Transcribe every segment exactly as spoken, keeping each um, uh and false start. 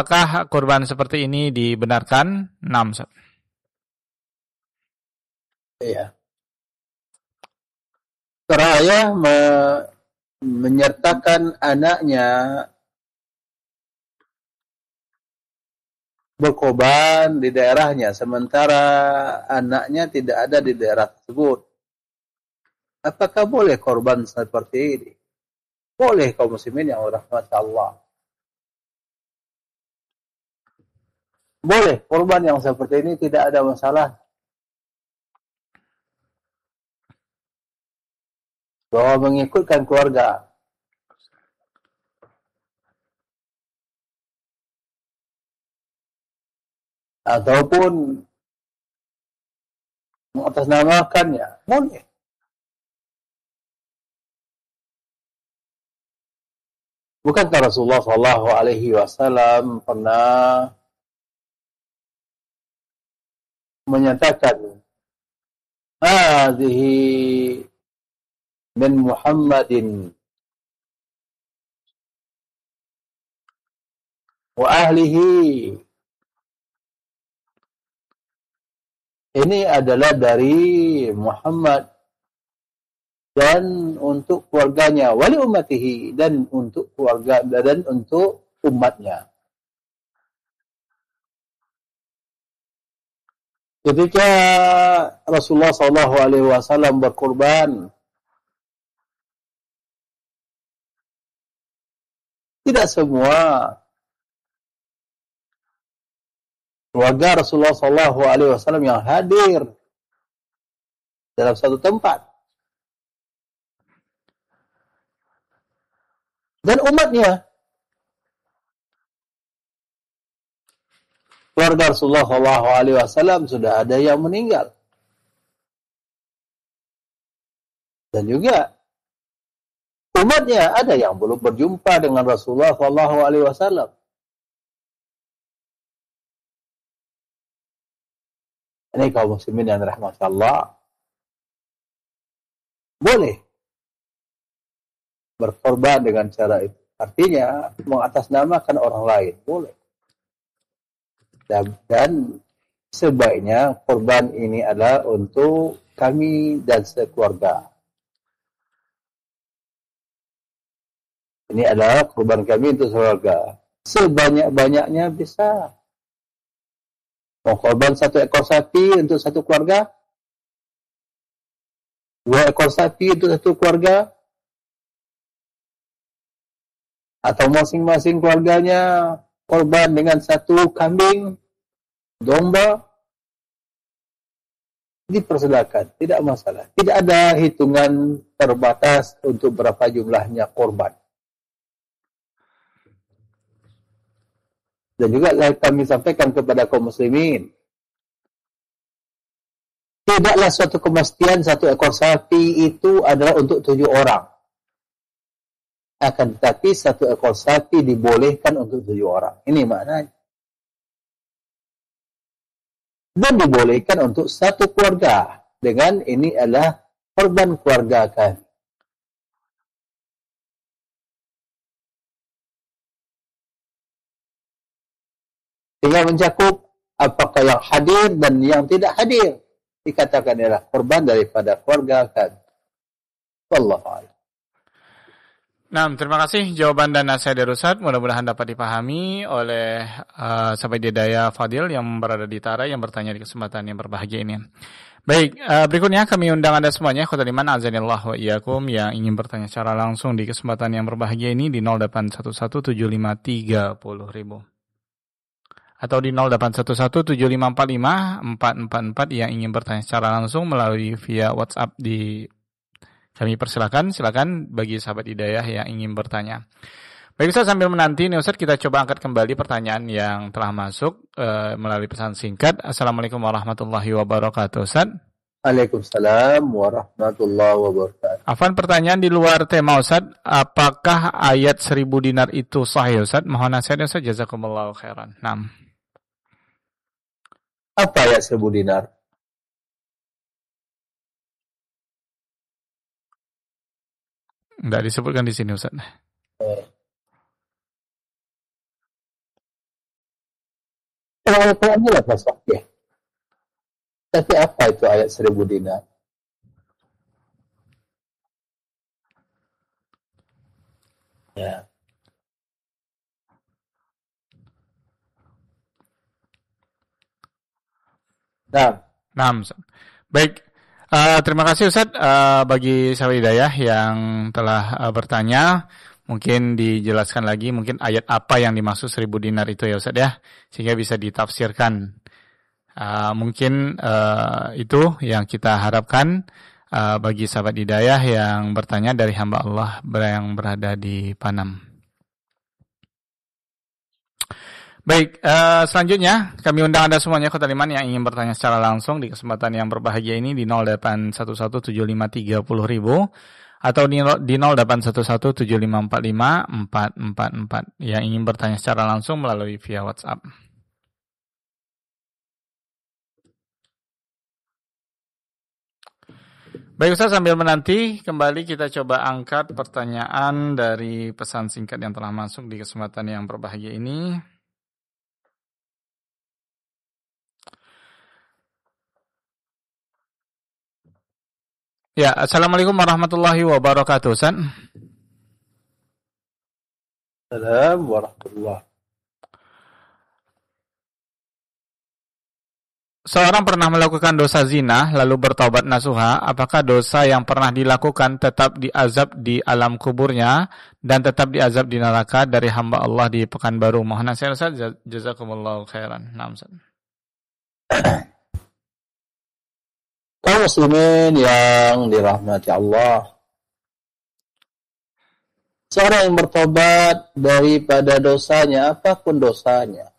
apakah kurban seperti ini dibenarkan? Naam, Ustaz. Iya. Seorang ayah me- menyertakan anaknya berkorban di daerahnya, sementara anaknya tidak ada di daerah tersebut. Apakah boleh korban seperti ini? Boleh kaum muslimin yang dirahmati Allah. Boleh korban yang seperti ini, tidak ada masalah. Bahwa mengikutkan keluarga. Ataupun mengatasnamakannya, boleh. Bukankah Rasulullah Shallallahu Alaihi Wasallam pernah menyatakan, "Hadhihi min Muhammadin wa ahlihi." Ini adalah dari Muhammad dan untuk keluarganya, wali ummatihi, dan untuk keluarga dan untuk umatnya. Ketika Rasulullah Shallallahu Alaihi Wasallam berkorban, tidak semua keluarga Rasulullah Shallallahu Alaihi Wasallam yang hadir dalam satu tempat, dan umatnya. Keluarga Rasulullah Shallallahu Alaihi Wasallam sudah ada yang meninggal, dan juga umatnya ada yang belum berjumpa dengan Rasulullah Shallallahu Alaihi Wasallam. Ini kaum muslimin yang dirahmati Allah, boleh berkorban dengan cara itu. Artinya mengatasnamakan orang lain, boleh. Dan, dan sebaiknya korban ini adalah untuk kami dan sekeluarga. Ini adalah korban kami untuk keluarga. Sebanyak-banyaknya bisa. Mau korban satu ekor sapi untuk satu keluarga, dua ekor sapi untuk satu keluarga, atau masing-masing keluarganya korban dengan satu kambing, domba, dipersilakan, tidak masalah. Tidak ada hitungan terbatas untuk berapa jumlahnya korban. Dan juga kami sampaikan kepada kaum muslimin, tidaklah suatu kemestian satu ekor sapi itu adalah untuk tujuh orang. Akan tetapi satu ekor sapi dibolehkan untuk tujuh orang. Ini maknanya. Dan dibolehkan untuk satu keluarga. Dengan ini adalah korban keluarga kami. Tinggal mencakup apakah yang hadir dan yang tidak hadir. Dikatakan adalah korban daripada keluarga kami. Wallahu a'lam. Nah, terima kasih jawaban dan nasihat dari Ustaz. Mudah-mudahan dapat dipahami oleh uh, sahabat Hidayah Fadil yang berada di Tara yang bertanya di kesempatan yang berbahagia ini. Baik, uh, berikutnya kami undang Anda semuanya, khotul iman azanillah wa iyyakum, yang ingin bertanya secara langsung di kesempatan yang berbahagia ini di nol delapan satu satu tujuh lima tiga nol ribu atau di nol delapan satu satu tujuh lima empat lima empat empat empat yang ingin bertanya secara langsung melalui via WhatsApp di kami persilakan, silakan bagi sahabat Hidayah yang ingin bertanya. Baik Ustaz, sambil menanti nih Ustaz, kita coba angkat kembali pertanyaan yang telah masuk e, melalui pesan singkat. Assalamualaikum warahmatullahi wabarakatuh Ustaz. Waalaikumsalam warahmatullahi wabarakatuh. Afwan, pertanyaan di luar tema Ustaz, apakah ayat seribu dinar itu sahih Ustaz? Mohon nasihatnya Ustaz, jazakumullahu khairan. Naam. Apa ayat seribu dinar? Enggak disebutkan di sini Ustaz. Eh. Kalau Al-Quran jelas Mas Fakih. Tapi apa itu ayat seribu dinar? Ya. Nah, Nah, Ustaz. Baik, uh, terima kasih Ustaz uh, bagi Sahabat Hidayah yang telah uh, bertanya. Mungkin dijelaskan lagi mungkin ayat apa yang dimaksud seribu dinar itu ya Ustaz ya, sehingga bisa ditafsirkan. Uh, mungkin uh, itu yang kita harapkan uh, bagi Sahabat Hidayah yang bertanya dari hamba Allah yang berada di Panam. Baik, uh, selanjutnya kami undang Anda semuanya Kota Liman yang ingin bertanya secara langsung di kesempatan yang berbahagia ini di nol delapan satu satu tujuh lima tiga nol ribu atau di nol delapan satu satu tujuh lima empat lima empat empat empat yang ingin bertanya secara langsung melalui via WhatsApp. Baik Ustaz, sambil menanti kembali kita coba angkat pertanyaan dari pesan singkat yang telah masuk di kesempatan yang berbahagia ini. Ya, Assalamualaikum warahmatullahi wabarakatuh, Ustaz. Assalamualaikum warahmatullahi. Seorang pernah melakukan dosa zina lalu bertaubat nasuha, apakah dosa yang pernah dilakukan tetap diazab di alam kuburnya dan tetap diazab di neraka dari hamba Allah di Pekanbaru? Mohon nasihat Ustaz, jazakumullahu khairan. Naam Ustaz. Kaum muslimin yang dirahmati Allah, seorang yang bertobat daripada dosanya, apapun dosanya,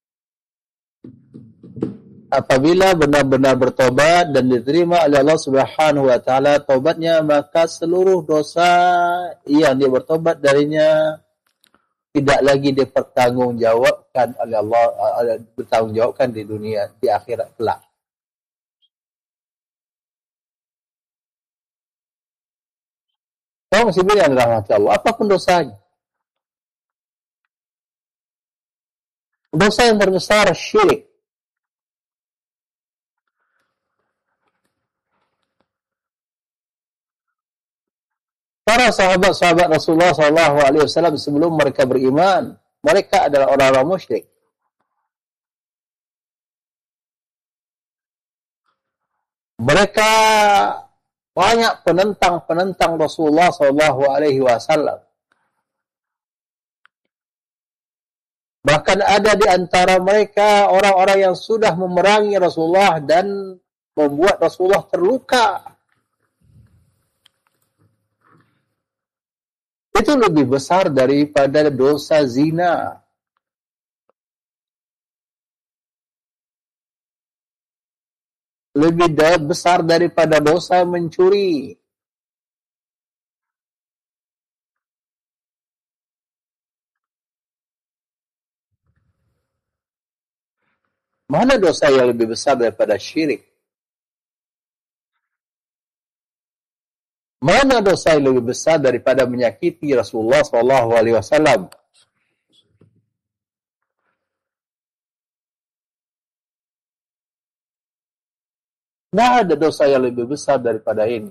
apabila benar-benar bertobat dan diterima oleh Allah Subhanahu wa taala taubatnya, maka seluruh dosa yang dia bertobat darinya tidak lagi dipertanggungjawabkan oleh Allah, bertanggungjawabkan di dunia, di akhirat kelak. Kaum muslimin yang dirahmati Allah, apapun dosanya. Dosa yang terbesar syirik. Para sahabat-sahabat Rasulullah shallallahu alaihi wasallam sebelum mereka beriman, mereka adalah orang-orang musyrik. Mereka banyak penentang-penentang Rasulullah shallallahu alaihi wasallam. Bahkan ada di antara mereka orang-orang yang sudah memerangi Rasulullah dan membuat Rasulullah terluka. Itu lebih besar daripada dosa zina. Lebih besar daripada dosa mencuri. Mana dosa yang lebih besar daripada syirik? Mana dosa yang lebih besar daripada menyakiti Rasulullah shallallahu alaihi wasallam? Tidak ada dosa yang lebih besar daripada ini.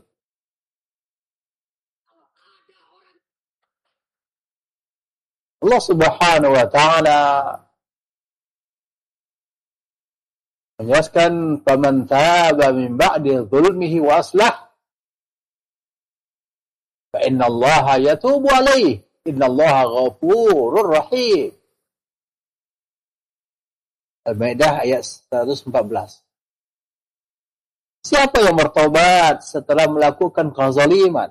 Allah Subhanahu wa taala menjelaskan, "Faman taba min ba'di dzulmihi wa aslah, fa inna Allaha yatubu 'alaihi, inna Allaha ghafurur rahim." Al-Maidah ayat seratus empat belas. Siapa yang bertobat setelah melakukan kezaliman?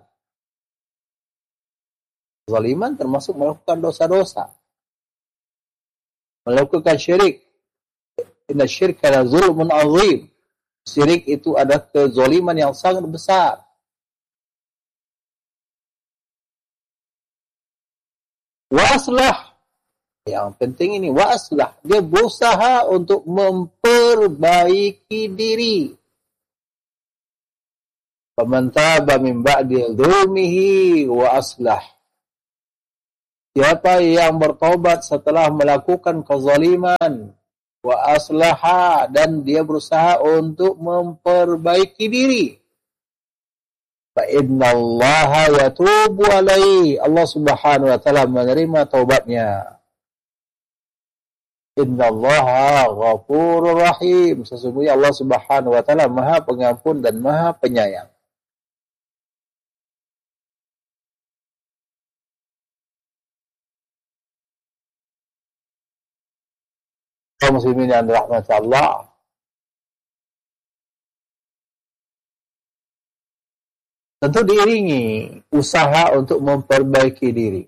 Kezaliman termasuk melakukan dosa-dosa. Melakukan syirik. Inna syirka la zulmun azim. Syirik itu adalah kezaliman yang sangat besar. Wa aslah. Yang penting ini, wa aslah. Dia berusaha untuk memperbaiki diri. Faman taba min ba'di dzulmihi wa aslah. Siapa yang bertobat setelah melakukan kezaliman wa aslaha, dan dia berusaha untuk memperbaiki diri. Fa innallaha yatubu alaihi, Allah Subhanahu wa taala menerima taubatnya. Innallaha ghafurur rahim, sesungguhnya Allah Subhanahu wa taala Maha Pengampun dan Maha Penyayang. Kaum muslimin yang dirahmati Allah, tentu diiringi usaha untuk memperbaiki diri.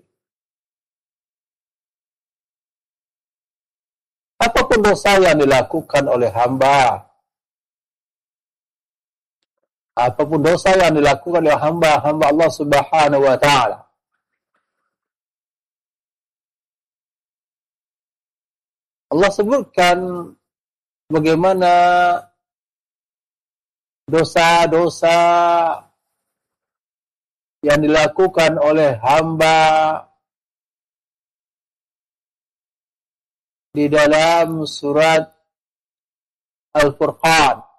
Apapun dosa yang dilakukan oleh hamba, apapun dosa yang dilakukan oleh hamba, hamba Allah Subhanahu wa taala, Allah sebutkan bagaimana dosa-dosa yang dilakukan oleh hamba di dalam surat Al-Furqan.